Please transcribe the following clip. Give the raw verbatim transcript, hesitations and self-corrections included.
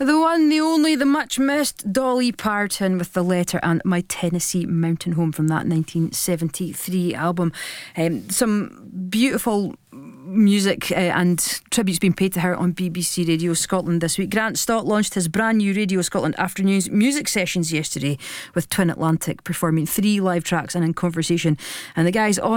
The one, the only, the much missed Dolly Parton with The Letter and My Tennessee Mountain Home from that nineteen seventy-three album. Um, some beautiful music uh, and tributes being paid to her on B B C Radio Scotland this week. Grant Stott launched his brand new Radio Scotland Afternoons music sessions yesterday with Twin Atlantic performing three live tracks and in conversation, and the guys on